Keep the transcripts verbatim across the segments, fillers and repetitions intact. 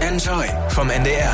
Enjoy vom N D R.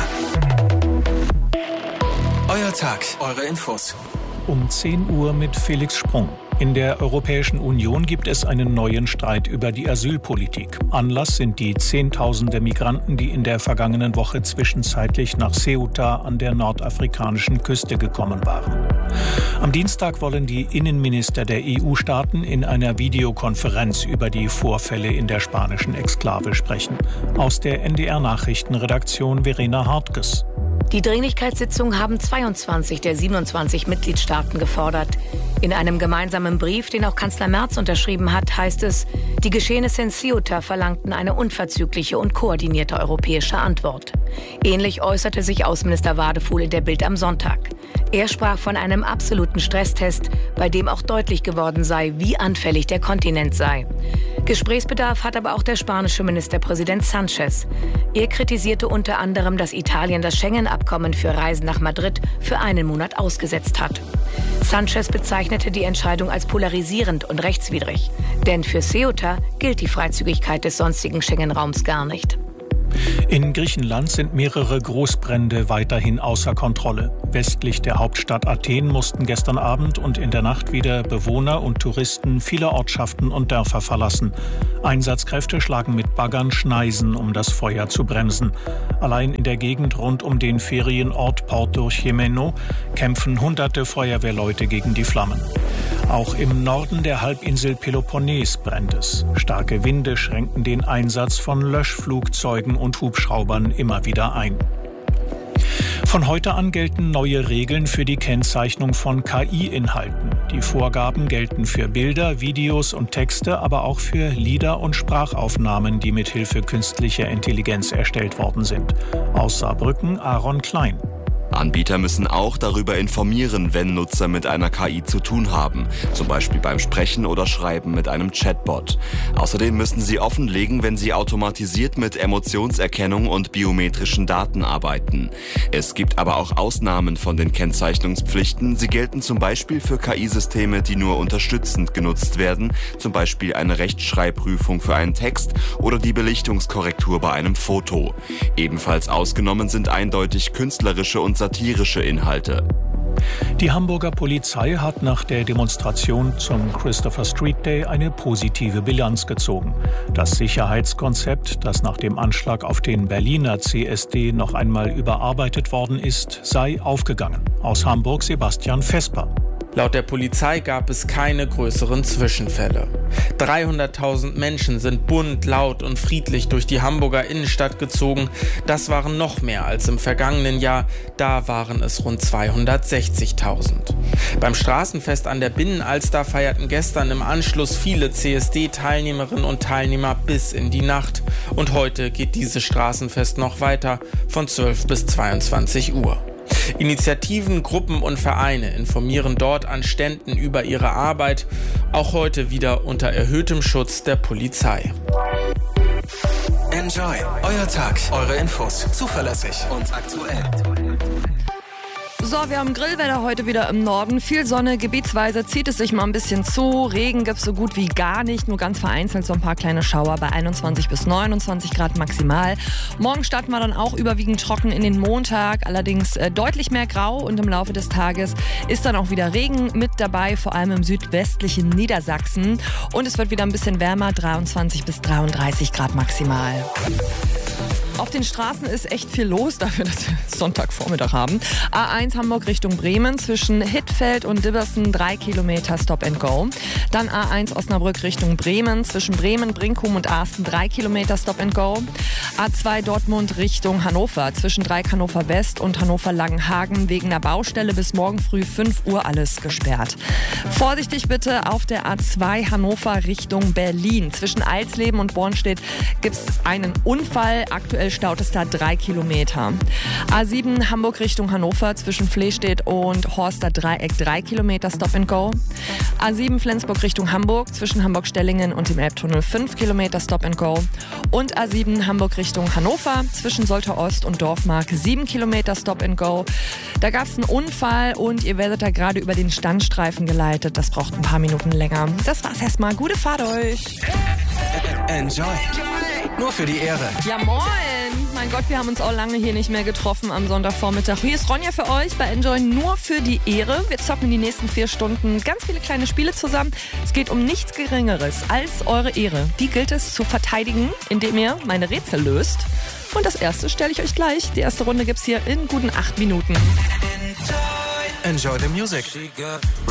Euer Tag, eure Infos. Um zehn Uhr mit Felix Sprung. In der Europäischen Union gibt es einen neuen Streit über die Asylpolitik. Anlass sind die Zehntausende Migranten, die in der vergangenen Woche zwischenzeitlich nach Ceuta an der nordafrikanischen Küste gekommen waren. Am Dienstag wollen die Innenminister der E U-Staaten in einer Videokonferenz über die Vorfälle in der spanischen Exklave sprechen. Aus der N D R-Nachrichtenredaktion Verena Hartges. Die Dringlichkeitssitzung haben zweiundzwanzig der siebenundzwanzig Mitgliedstaaten gefordert. In einem gemeinsamen Brief, den auch Kanzler Merz unterschrieben hat, heißt es, die Geschehnisse in Ceuta verlangten eine unverzügliche und koordinierte europäische Antwort. Ähnlich äußerte sich Außenminister Wadefuhl in der Bild am Sonntag. Er sprach von einem absoluten Stresstest, bei dem auch deutlich geworden sei, wie anfällig der Kontinent sei. Gesprächsbedarf hat aber auch der spanische Ministerpräsident Sánchez. Er kritisierte unter anderem, dass Italien das Schengen-Abkommen für Reisen nach Madrid für einen Monat ausgesetzt hat. Sánchez bezeichnete die Entscheidung als polarisierend und rechtswidrig. Denn für Ceuta gilt die Freizügigkeit des sonstigen Schengen-Raums gar nicht. In Griechenland sind mehrere Großbrände weiterhin außer Kontrolle. Westlich der Hauptstadt Athen mussten gestern Abend und in der Nacht wieder Bewohner und Touristen viele Ortschaften und Dörfer verlassen. Einsatzkräfte schlagen mit Baggern Schneisen, um das Feuer zu bremsen. Allein in der Gegend rund um den Ferienort Porto Gimeno kämpfen hunderte Feuerwehrleute gegen die Flammen. Auch im Norden der Halbinsel Peloponnes brennt es. Starke Winde schränken den Einsatz von Löschflugzeugen und Hubschraubern immer wieder ein. Von heute an gelten neue Regeln für die Kennzeichnung von K I-Inhalten. Die Vorgaben gelten für Bilder, Videos und Texte, aber auch für Lieder und Sprachaufnahmen, die mit Hilfe künstlicher Intelligenz erstellt worden sind. Aus Saarbrücken Aaron Klein. Anbieter müssen auch darüber informieren, wenn Nutzer mit einer K I zu tun haben, zum Beispiel beim Sprechen oder Schreiben mit einem Chatbot. Außerdem müssen sie offenlegen, wenn sie automatisiert mit Emotionserkennung und biometrischen Daten arbeiten. Es gibt aber auch Ausnahmen von den Kennzeichnungspflichten. Sie gelten zum Beispiel für K I-Systeme, die nur unterstützend genutzt werden, zum Beispiel eine Rechtschreibprüfung für einen Text oder die Belichtungskorrektur bei einem Foto. Ebenfalls ausgenommen sind eindeutig künstlerische und satirische Inhalte. Die Hamburger Polizei hat nach der Demonstration zum Christopher Street Day eine positive Bilanz gezogen. Das Sicherheitskonzept, das nach dem Anschlag auf den Berliner C S D noch einmal überarbeitet worden ist, sei aufgegangen. Aus Hamburg Sebastian Vesper. Laut der Polizei gab es keine größeren Zwischenfälle. dreihunderttausend Menschen sind bunt, laut und friedlich durch die Hamburger Innenstadt gezogen. Das waren noch mehr als im vergangenen Jahr. Da waren es rund zweihundertsechzigtausend. Beim Straßenfest an der Binnenalster feierten gestern im Anschluss viele C S D-Teilnehmerinnen und Teilnehmer bis in die Nacht. Und heute geht dieses Straßenfest noch weiter von zwölf bis zweiundzwanzig Uhr. Initiativen, Gruppen und Vereine informieren dort an Ständen über ihre Arbeit, auch heute wieder unter erhöhtem Schutz der Polizei. Enjoy, euer Tag, eure Infos, zuverlässig und aktuell. So, wir haben Grillwetter heute wieder im Norden. Viel Sonne, gebietsweise zieht es sich mal ein bisschen zu. Regen gibt es so gut wie gar nicht, nur ganz vereinzelt so ein paar kleine Schauer bei einundzwanzig bis neunundzwanzig Grad maximal. Morgen starten wir dann auch überwiegend trocken in den Montag, allerdings äh, deutlich mehr grau und im Laufe des Tages ist dann auch wieder Regen mit dabei, vor allem im südwestlichen Niedersachsen. Und es wird wieder ein bisschen wärmer, dreiundzwanzig bis dreiunddreißig Grad maximal. Auf den Straßen ist echt viel los, dafür, dass wir Sonntagvormittag haben. A eins Hamburg Richtung Bremen zwischen Hittfeld und Dibbersen drei Kilometer Stop and Go. Dann A eins Osnabrück Richtung Bremen zwischen Bremen, Brinkum und Asten drei Kilometer Stop and Go. A zwei Dortmund Richtung Hannover zwischen Dreieck Hannover West und Hannover Langenhagen wegen der Baustelle bis morgen früh fünf Uhr alles gesperrt. Vorsichtig bitte auf der A zwei Hannover Richtung Berlin. Zwischen Eilsleben und Bornstedt gibt es einen Unfall. Aktuell staut es da drei Kilometer. A sieben Hamburg Richtung Hannover zwischen Flehstedt und Horster Dreieck drei Kilometer Stop and Go. A sieben Flensburg Richtung Hamburg zwischen Hamburg-Stellingen und dem Elbtunnel fünf Kilometer Stop and Go. Und A sieben Hamburg Richtung Hannover zwischen Soltau Ost und Dorfmark sieben Kilometer Stop and Go. Da gab es einen Unfall und ihr werdet da gerade über den Standstreifen geleitet. Das braucht ein paar Minuten länger. Das war's erstmal. Gute Fahrt euch. Enjoy. Nur für die Ehre. Ja, moin. Mein Gott, wir haben uns auch lange hier nicht mehr getroffen am Sonntagvormittag. Hier ist Ronja für euch bei Enjoy nur für die Ehre. Wir zocken die nächsten vier Stunden ganz viele kleine Spiele zusammen. Es geht um nichts Geringeres als eure Ehre. Die gilt es zu verteidigen, indem ihr meine Rätsel löst. Und das erste stelle ich euch gleich. Die erste Runde gibt's hier in guten acht Minuten. Enjoy the music.